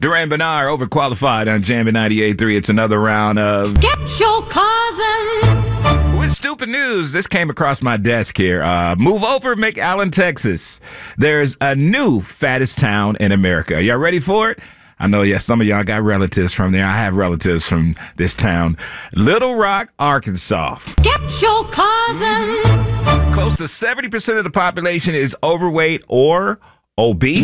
Duran Bernard overqualified on Jammin' 98.3. It's another round of Get Your Cousin. With stupid news. This came across my desk here. Move over, McAllen, Texas. There's a new fattest town in America. Y'all ready for it? I know, some of y'all got relatives from there. I have relatives from this town. Little Rock, Arkansas. Get Your Cousin. Close to 70% of the population is overweight or obese.